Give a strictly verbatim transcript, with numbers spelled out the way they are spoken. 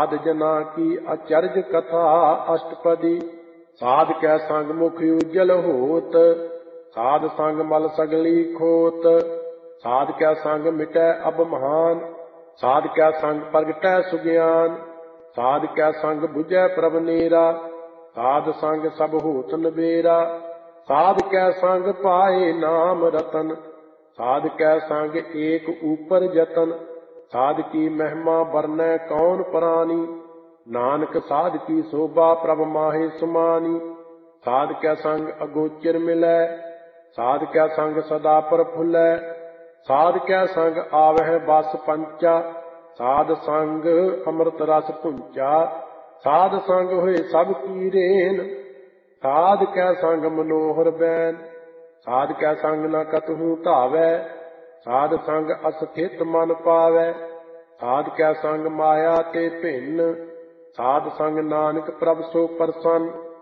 साध जना की अचरज कथा अष्टपदी। साध कै संग मुख उज्जल होत, साध संग मल सगली खोत। साध कै संग मिटै अब महान, साध कै संग प्रगटै सुज्ञान। साध कै संग बुझै प्रभ नेरा, साध संग सब होत नबेरा। साध कै संग पाए नाम रतन, साध कै संग एक ऊपर जतन। साध की महिमा बरनै कौन प्राणी, नानक साध की शोभा प्रभ माहे सुमानी। साध कै संग अगोचर मिलै, साध कै संग सदा प्रफुल्लै। साध कै संग आवह बस पंचा, साध संग अमृत रस पुंचा। साध संग होए सब की रेन, साध कै संग मनोहर बैन। साध कै संग न कतहु धावै, साध संग अस्थित मन पावै। साध कै संग माया ते भिन्न, साध संग नानक प्रभ सो प्रसन्न।